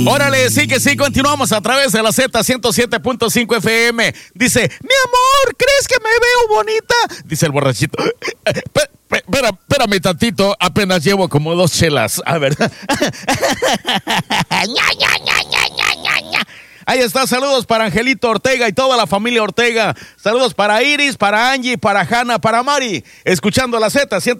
Órale, sí que sí, continuamos a través de la Z107.5 FM. Dice, mi amor, ¿crees que me veo bonita? Dice el borrachito. Espérame tantito, apenas llevo como 2 chelas. A ver. Ahí está, saludos para Angelito Ortega y toda la familia Ortega. Saludos para Iris, para Angie, para Hanna, para Mari. Escuchando la Z107.